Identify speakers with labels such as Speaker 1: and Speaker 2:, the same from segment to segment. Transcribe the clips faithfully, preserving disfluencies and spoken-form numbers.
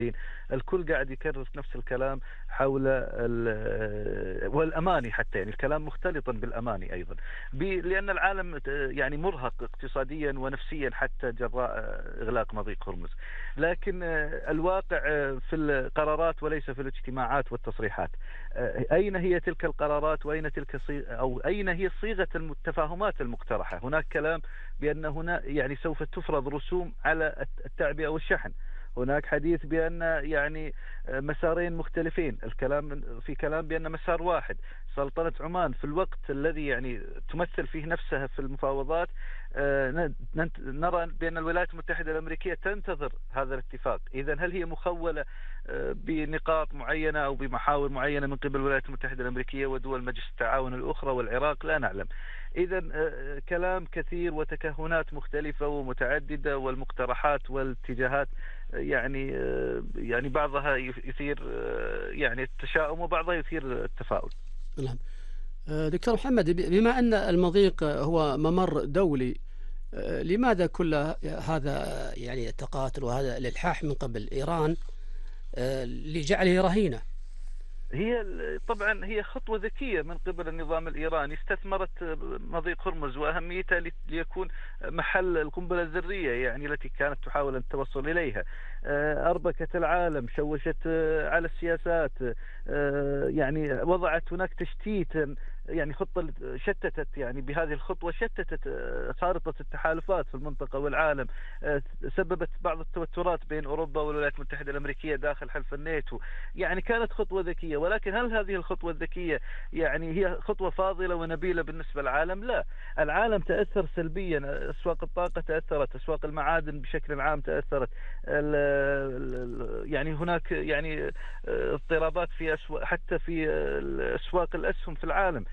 Speaker 1: الكل قاعد يكرر نفس الكلام حول والأماني، حتى يعني الكلام مختلطا بالأماني أيضا، لأن العالم يعني مرهق اقتصاديا ونفسيا حتى جراء إغلاق مضيق هرمز. لكن الواقع في القرارات وليس في الاجتماعات والتصريحات. أين هي تلك القرارات وأين تلك صيغ أو أين هي صيغة التفاهمات المقترحة؟ هناك كلام بأن هنا يعني سوف تفرض رسوم على التعبئة والشحن، هناك حديث بأن يعني مسارين مختلفين، الكلام في كلام بأن مسار واحد. سلطنة عمان في الوقت الذي يعني تمثل فيه نفسها في المفاوضات نرى بأن الولايات المتحدة الأمريكية تنتظر هذا الاتفاق. إذن هل هي مخولة بنقاط معينة أو بمحاور معينة من قبل الولايات المتحدة الأمريكية ودول مجلس التعاون الأخرى والعراق؟ لا نعلم. إذن كلام كثير وتكهنات مختلفة ومتعددة، والمقترحات والاتجاهات يعني يعني بعضها يثير يعني التشاؤم وبعضها يثير التفاؤل.
Speaker 2: نعم دكتور محمد، بما أن المضيق هو ممر دولي، لماذا كل هذا يعني التقاتل وهذا الإلحاح من قبل إيران لجعله رهينة؟
Speaker 1: هي طبعا هي خطوة ذكية من قبل النظام الإيراني، استثمرت مضيق هرمز وأهميته ليكون محل القنبلة الذرية يعني التي كانت تحاول أن توصل إليها. أربكت العالم، شوشت على السياسات، يعني وضعت هناك تشتيت، يعني خطة شتتت يعني بهذه الخطوة شتتت خارطة التحالفات في المنطقة والعالم، سببت بعض التوترات بين أوروبا والولايات المتحدة الأمريكية داخل حلف الناتو. يعني كانت خطوة ذكية، ولكن هل هذه الخطوة الذكية يعني هي خطوة فاضلة ونبيلة بالنسبة للعالم؟ لا، العالم تأثر سلبيا، أسواق الطاقة تأثرت، أسواق المعادن بشكل عام تأثرت، يعني هناك يعني اضطرابات في أسواق، حتى في أسواق الأسهم في العالم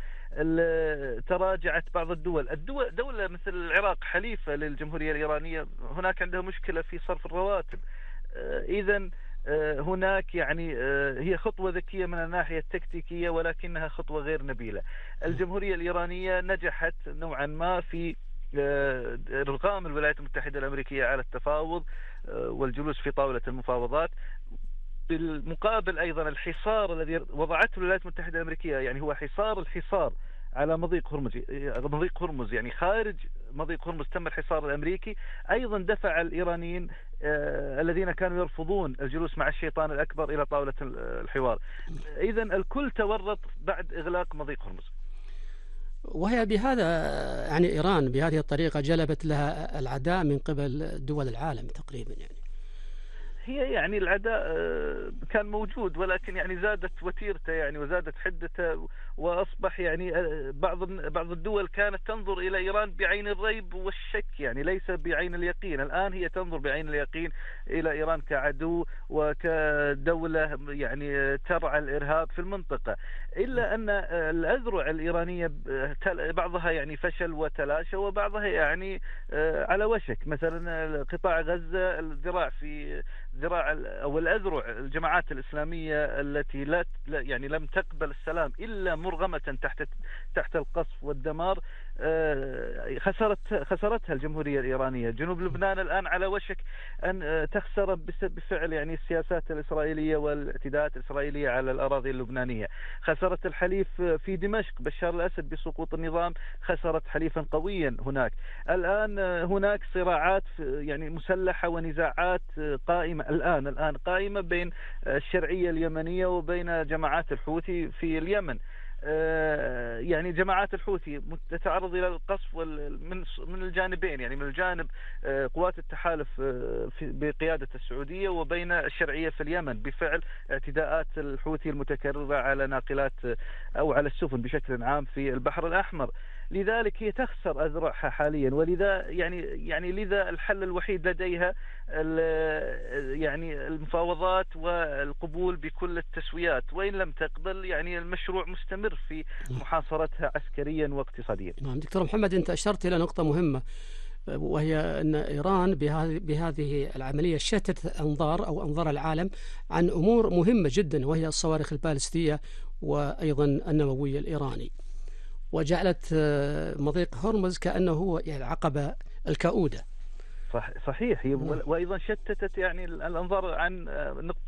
Speaker 1: تراجعت بعض الدول. الدول دولة مثل العراق حليفة للجمهورية الإيرانية، هناك عندها مشكلة في صرف الرواتب. إذن هناك يعني هي خطوة ذكية من الناحية التكتيكية، ولكنها خطوة غير نبيلة. الجمهورية الإيرانية نجحت نوعا ما في إرغام الولايات المتحدة الأمريكية على التفاوض والجلوس في طاولة المفاوضات. بالمقابل أيضا الحصار الذي وضعته الولايات المتحدة الأمريكية، يعني هو حصار الحصار على مضيق هرمز، مضيق هرمز يعني خارج مضيق هرمز تم الحصار الأمريكي، أيضا دفع الإيرانيين آه الذين كانوا يرفضون الجلوس مع الشيطان الأكبر إلى طاولة الحوار. إذن الكل تورط بعد إغلاق مضيق هرمز.
Speaker 2: وهي بهذا يعني إيران بهذه الطريقة جلبت لها العداء من قبل دول العالم تقريبا. يعني
Speaker 1: هي يعني العداء كان موجود، ولكن يعني زادت وتيرته يعني وزادت حدته، وأصبح يعني بعض بعض الدول كانت تنظر إلى إيران بعين الريب والشك، يعني ليس بعين اليقين. الآن هي تنظر بعين اليقين إلى إيران كعدو وكدولة يعني ترعى الإرهاب في المنطقة. إلا أن الأذرع الإيرانية بعضها يعني فشل وتلاشى، وبعضها يعني على وشك. مثلا قطاع غزة، الذراع في ذراع أو الأذرع الجماعات الإسلامية التي لا يعني لم تقبل السلام إلا مرغمة تحت تحت القصف والدمار، خسرت خسرتها الجمهورية الإيرانية. جنوب لبنان الآن على وشك أن تخسر بفعل يعني السياسات الإسرائيلية والاعتداءات الإسرائيلية على الأراضي اللبنانية. خسرت الحليف في دمشق، بشار الأسد بسقوط النظام خسرت حليفا قويا هناك. الآن هناك صراعات يعني مسلحة ونزاعات قائمة الآن الآن قائمة بين الشرعية اليمنية وبين جماعات الحوثي في اليمن. يعني جماعات الحوثي تتعرض إلى القصف من من الجانبين، يعني من الجانب قوات التحالف بقيادة السعودية، وبين الشرعية في اليمن بفعل اعتداءات الحوثي المتكررة على ناقلات أو على السفن بشكل عام في البحر الأحمر. لذلك هي تخسر أذرعها حاليا، ولذا يعني يعني لذا الحل الوحيد لديها يعني المفاوضات والقبول بكل التسويات، وإن لم تقبل يعني المشروع مستمر في محاصرتها عسكريا واقتصاديا.
Speaker 2: نعم دكتور محمد، أنت أشرت إلى نقطة مهمة، وهي أن إيران بهذه بهذه العملية شتت أنظار أو أنظار العالم عن أمور مهمة جدا، وهي الصواريخ البالستية وأيضا النووي الإيراني، وجعلت مضيق هرمز كأنه هو يعني العقبة الكؤودة.
Speaker 1: صح صحيح. هي وأيضا شتتت يعني الأنظار عن نقطة